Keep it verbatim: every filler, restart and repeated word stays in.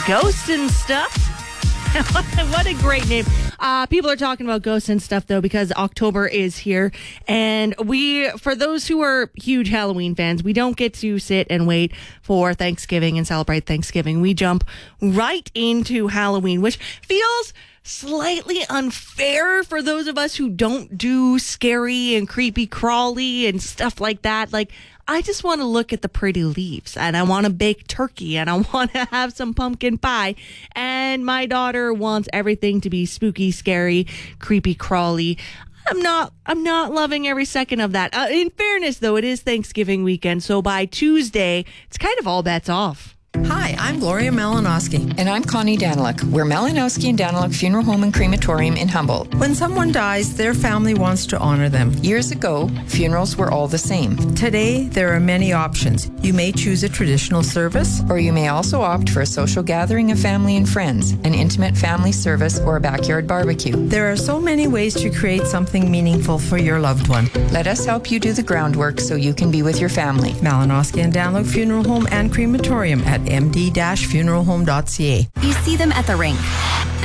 Ghosts and Stuff. What a great name. Uh, people are talking about ghosts and stuff, though, because October is here. And we, for those who are huge Halloween fans, we don't get to sit and wait for Thanksgiving and celebrate Thanksgiving. We jump right into Halloween, which feels slightly unfair for those of us who don't do scary and creepy crawly and stuff like that. Like, I just want to look at the pretty leaves, and I want to bake turkey, and I want to have some pumpkin pie. And my daughter wants everything to be spooky, scary, creepy crawly. I'm not I'm not loving every second of that. Uh, in fairness, though, it is Thanksgiving weekend, so by Tuesday, it's kind of all bets off. Hi, I'm Gloria Malinowski. And I'm Connie Daniluk. We're Malinowski and Daniluk Funeral Home and Crematorium in Humboldt. When someone dies, their family wants to honor them. Years ago, funerals were all the same. Today, there are many options. You may choose a traditional service, or you may also opt for a social gathering of family and friends, an intimate family service, or a backyard barbecue. There are so many ways to create something meaningful for your loved one. Let us help you do the groundwork so you can be with your family. Malinowski and Daniluk Funeral Home and Crematorium at m d dash funeral home dot c a. You see them at the rink,